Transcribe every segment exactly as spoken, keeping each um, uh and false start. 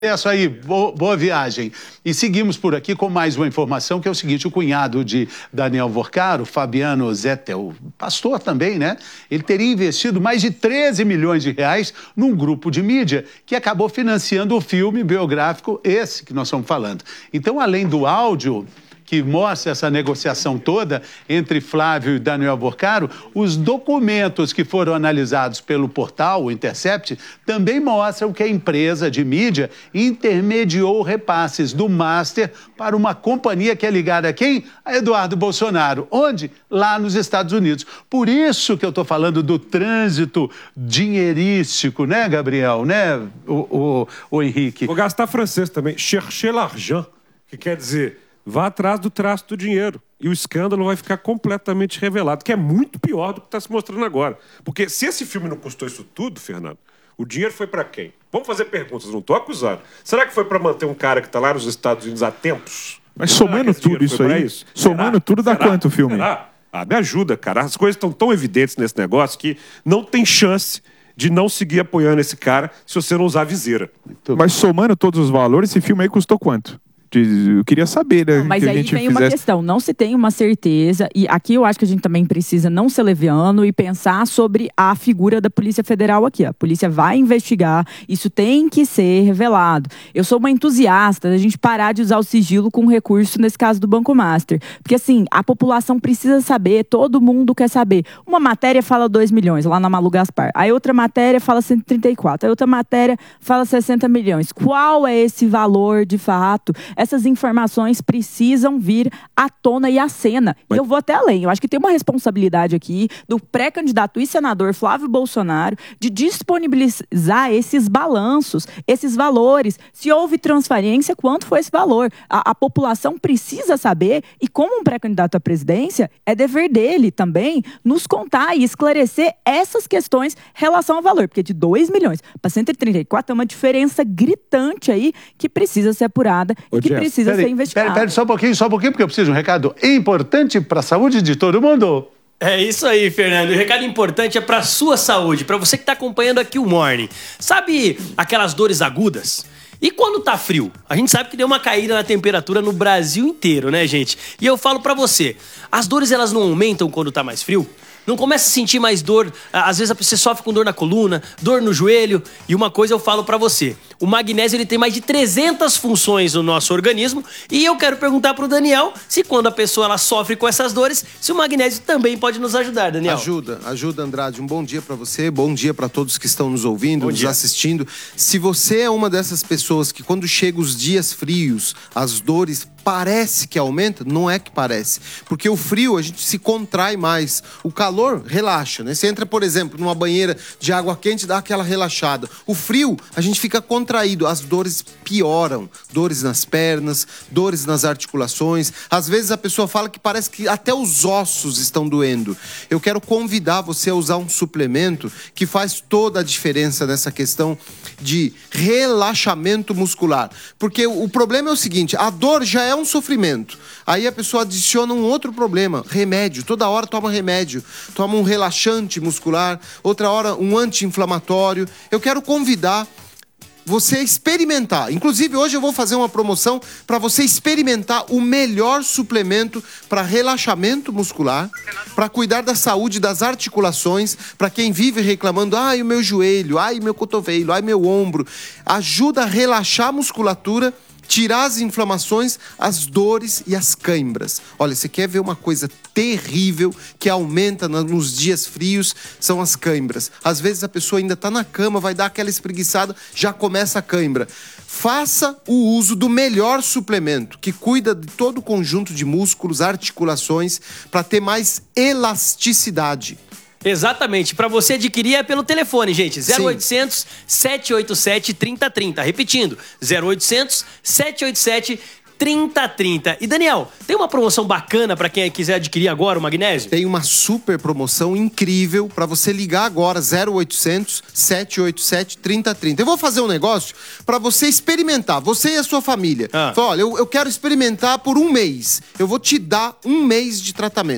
Isso aí, boa viagem. E seguimos por aqui com mais uma informação, que é o seguinte: o cunhado de Daniel Vorcaro, Fabiano Zettel, pastor também, né? Ele teria investido mais de treze milhões de reais num grupo de mídia que acabou financiando o filme biográfico esse que nós estamos falando. Então, além do áudio que mostra essa negociação toda entre Flávio e Daniel Vorcaro, os documentos que foram analisados pelo portal, o Intercept, também mostram que a empresa de mídia intermediou repasses do Master para uma companhia que é ligada a quem? A Eduardo Bolsonaro. Onde? Lá nos Estados Unidos. Por isso que eu estou falando do trânsito dinheirístico, né, Gabriel? Né, o, o, o Henrique? Vou gastar francês também. Chercher l'argent, que quer dizer... vá atrás do traço do dinheiro. E o escândalo vai ficar completamente revelado, que é muito pior do que está se mostrando agora. Porque se esse filme não custou isso tudo, Fernando, o dinheiro foi para quem? Vamos fazer perguntas, não estou acusando. Será que foi para manter um cara que está lá nos Estados Unidos há tempos? Mas somando tudo isso aí, isso? somando Será? tudo, dá Será? quanto o filme? Será? Ah, me ajuda, cara. As coisas estão tão evidentes nesse negócio que não tem chance de não seguir apoiando esse cara se você não usar a viseira. Mas somando todos os valores, esse filme aí custou quanto? Eu queria saber, né? Não, mas que aí a gente vem fizesse... uma questão, não se tem uma certeza, e aqui eu acho que a gente também precisa não ser leviano e pensar sobre a figura da Polícia Federal aqui. A polícia vai investigar, isso tem que ser revelado. Eu sou uma entusiasta da gente parar de usar o sigilo com recurso nesse caso do Banco Master. Porque assim, a população precisa saber, todo mundo quer saber. Uma matéria fala dois milhões, lá na Malu Gaspar. Aí outra matéria fala cento e trinta e quatro. Aí outra matéria fala sessenta milhões. Qual é esse valor de fato? Essas informações precisam vir à tona e à cena. Mas... E eu vou até além. Eu acho que tem uma responsabilidade aqui do pré-candidato e senador Flávio Bolsonaro de disponibilizar esses balanços, esses valores. Se houve transferência, quanto foi esse valor? A, a população precisa saber, e como um pré-candidato à presidência, é dever dele também nos contar e esclarecer essas questões em relação ao valor. Porque de dois milhões para cento e trinta e quatro é uma diferença gritante aí que precisa ser apurada e que precisa pera ser investigado. Pera, pera, só um pouquinho, só um pouquinho, porque eu preciso de um recado importante para a saúde de todo mundo. É isso aí, Fernando. O recado importante é para a sua saúde, para você que está acompanhando aqui o Morning. Sabe aquelas dores agudas? E quando tá frio? A gente sabe que deu uma caída na temperatura no Brasil inteiro, né, gente? E eu falo pra você, as dores elas não aumentam quando tá mais frio? Não começa a sentir mais dor, às vezes você sofre com dor na coluna, dor no joelho, e uma coisa eu falo pra você, o magnésio ele tem mais de trezentas funções no nosso organismo, e eu quero perguntar pro Daniel se quando a pessoa ela sofre com essas dores, se o magnésio também pode nos ajudar, Daniel. Ajuda, ajuda, Andrade. Um bom dia pra você, bom dia pra todos que estão nos ouvindo, Bom nos dia. assistindo. Se você é uma dessas pessoas que quando chegam os dias frios, as dores parece que aumenta, não é que parece. Porque o frio, a gente se contrai mais. O calor, relaxa, né? Você entra, por exemplo, numa banheira de água quente, dá aquela relaxada. O frio, a gente fica contraído. As dores pioram. Dores nas pernas, dores nas articulações. Às vezes a pessoa fala que parece que até os ossos estão doendo. Eu quero convidar você a usar um suplemento que faz toda a diferença nessa questão de relaxamento muscular. Porque o problema é o seguinte, a dor já é É um sofrimento. Aí a pessoa adiciona um outro problema, remédio. Toda hora toma remédio. Toma um relaxante muscular, outra hora um anti-inflamatório. Eu quero convidar você a experimentar. Inclusive, hoje eu vou fazer uma promoção para você experimentar o melhor suplemento para relaxamento muscular, para cuidar da saúde das articulações, para quem vive reclamando, ai, o meu joelho, ai, meu cotovelo, ai, meu ombro. Ajuda a relaxar a musculatura, tirar as inflamações, as dores e as cãibras. Olha, você quer ver uma coisa terrível que aumenta nos dias frios? São as cãibras. Às vezes a pessoa ainda está na cama, vai dar aquela espreguiçada, já começa a cãibra. Faça o uso do melhor suplemento, que cuida de todo o conjunto de músculos, articulações, para ter mais elasticidade. Exatamente. Para você adquirir é pelo telefone, gente. zero oitocentos, sete oito sete, trinta trinta. Repetindo, zero oitocentos, sete oito sete, trinta trinta. E Daniel, tem uma promoção bacana para quem quiser adquirir agora o magnésio? Tem uma super promoção incrível para você ligar agora, zero oitocentos, sete oito sete, trinta trinta. Eu vou fazer um negócio para você experimentar, você e a sua família. Ah. Fala, olha, eu, eu quero experimentar por um mês. Eu vou te dar um mês de tratamento.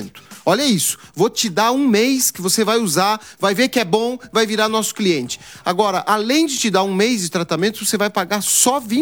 Olha isso. Vou te dar um mês que você vai usar, vai ver que é bom, vai virar nosso cliente. Agora, além de te dar um mês de tratamento, você vai pagar só vinte